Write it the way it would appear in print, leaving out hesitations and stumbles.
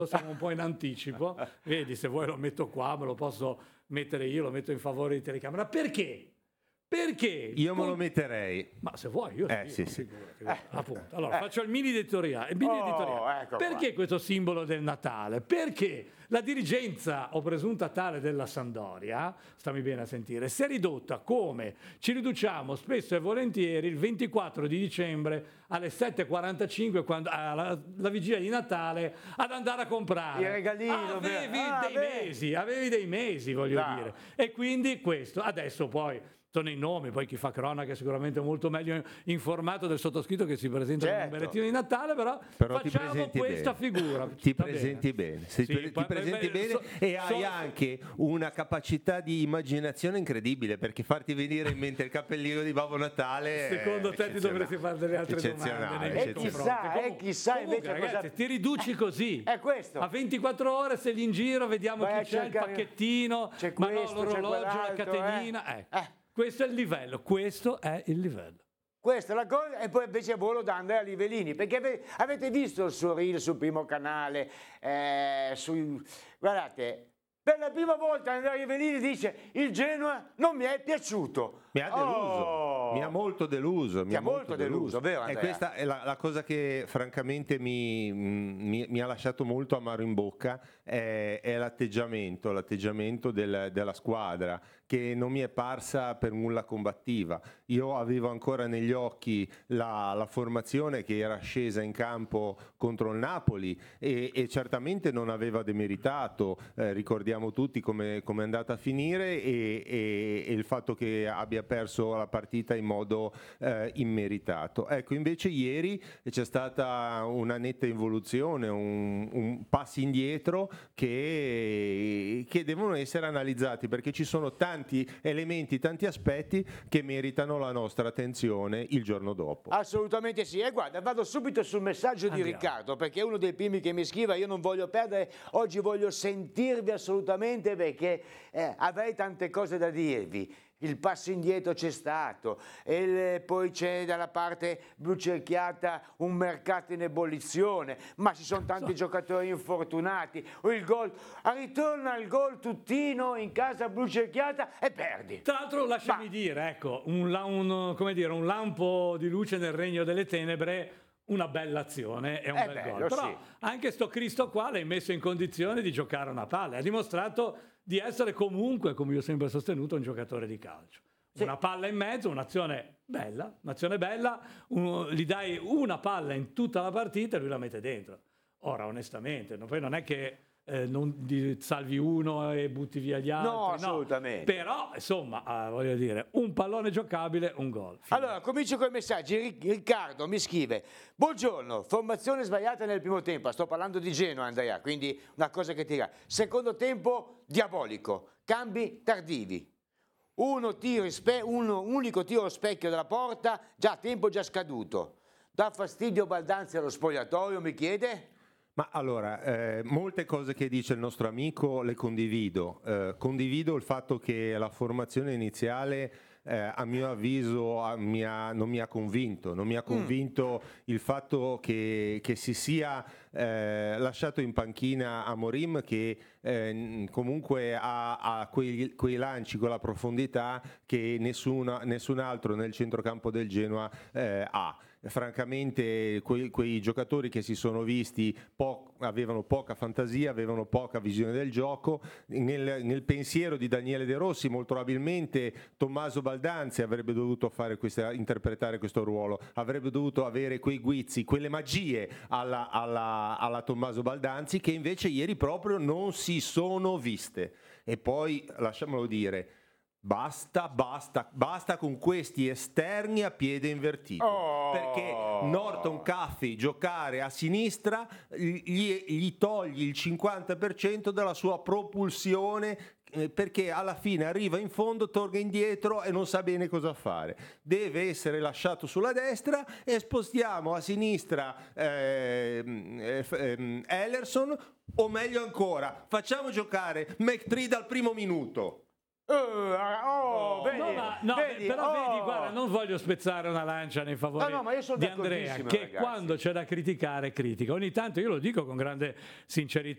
siamo un po' in anticipo. Vedi, se vuoi lo metto qua, me lo posso mettere io, lo metto in favore di telecamera. Perché? Perché? Io me lo metterei. Ma se vuoi, io sì. appunto. Allora, faccio il mini editoriale. Ecco Perché questo simbolo del Natale? Perché la dirigenza o presunta tale della Sampdoria, stammi bene a sentire, si è ridotta come ci riduciamo spesso e volentieri il 24 di dicembre alle 7:45 quando alla vigilia di Natale ad andare a comprare. Il regalino. Avevi dei mesi, voglio dire. E quindi questo, adesso poi sono i nomi, poi chi fa cronaca è sicuramente molto meglio informato del sottoscritto che si presenta con un berrettino di Natale, però facciamo questa figura. Ti presenti bene, ti presenti bene e hai anche una capacità di immaginazione incredibile, perché farti venire in mente il cappellino di Babbo Natale secondo te ti dovresti fare delle altre domande. E chissà invece ragazzi, ti riduci così. È questo. A 24 ore segli in giro, vediamo chi c'è, il pacchettino, l'orologio, la catenina. Questo è il livello, questo è il livello. Questa è la cosa, e poi invece volo da Andrea Livellini, perché avete visto il suo reel sul Primo Canale, guardate, per la prima volta Andrea Livellini dice il Genoa non mi è piaciuto. Mi ha deluso, mi ha molto deluso. Mi ha molto deluso, vero Andrea? E questa è la cosa che francamente mi ha lasciato molto amaro in bocca, è l'atteggiamento della squadra, che non mi è parsa per nulla combattiva. Io avevo ancora negli occhi la formazione che era scesa in campo contro il Napoli e certamente non aveva demeritato, ricordiamo tutti come è andata a finire e il fatto che abbia perso la partita in modo immeritato. Ecco, invece ieri c'è stata una netta involuzione, un passi indietro che devono essere analizzati, perché ci sono tanti elementi, tanti aspetti che meritano la nostra attenzione il giorno dopo. Assolutamente sì. E guarda, vado subito sul messaggio di Riccardo, perché è uno dei primi che mi scrive. Io non voglio perdere, oggi voglio sentirvi assolutamente, perché avrei tante cose da dirvi. Il passo indietro c'è stato, e poi c'è dalla parte blucerchiata un mercato in ebollizione, ma ci sono tanti giocatori infortunati. Il gol, ritorna il gol tuttino in casa blucerchiata e perdi. Tra l'altro lasciami dire, ecco, un lampo di luce nel regno delle tenebre, una bella azione e un bel gol. Però anche sto Cristo qua l'hai messo in condizione di giocare una palla, ha dimostrato di essere comunque, come io ho sempre sostenuto, un giocatore di calcio. Una palla in mezzo, un'azione bella, gli dai una palla in tutta la partita e lui la mette dentro. Ora, onestamente, poi non è che non salvi uno e butti via gli altri. No, assolutamente. Però, insomma, voglio dire, un pallone giocabile, un gol. Allora, comincio con i messaggi. Riccardo mi scrive: buongiorno, formazione sbagliata nel primo tempo. Sto parlando di Genoa, Andrea, quindi una cosa che tira. Secondo tempo diabolico, cambi tardivi. Un unico tiro allo specchio della porta, tempo già scaduto. Dà fastidio Baldanzi allo spogliatoio, mi chiede? Ma allora, molte cose che dice il nostro amico le condivido. Condivido il fatto che la formazione iniziale, a mio avviso, non mi ha convinto. Non mi ha convinto il fatto che si sia lasciato in panchina Amorim, che comunque ha quei lanci, quella profondità che nessun altro nel centrocampo del Genoa ha. Francamente quei giocatori che si sono visti avevano poca fantasia, avevano poca visione del gioco. Nel pensiero di Daniele De Rossi molto probabilmente Tommaso Baldanzi avrebbe dovuto interpretare questo ruolo, avrebbe dovuto avere quei guizzi, quelle magie alla Tommaso Baldanzi, che invece ieri proprio non si sono viste. E poi, lasciamolo dire, basta con questi esterni a piede invertito, perché Norton Caffey giocare a sinistra gli togli il 50% della sua propulsione, perché alla fine arriva in fondo, torna indietro e non sa bene cosa fare. Deve essere lasciato sulla destra e spostiamo a sinistra Ellerson, o meglio ancora facciamo giocare McTree dal primo minuto. Vedi, guarda, non voglio spezzare una lancia nei favori di Andrea, che quando c'è da criticare critica. Ogni tanto, io lo dico con grande sincerità,